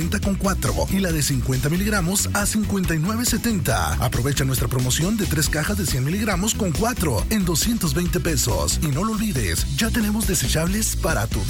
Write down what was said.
$140 con 4 y la de 50 miligramos a $59.70. Aprovecha nuestra promoción de 3 cajas de 100 miligramos con 4 en $220. Y no lo olvides, ya tenemos desechables para tu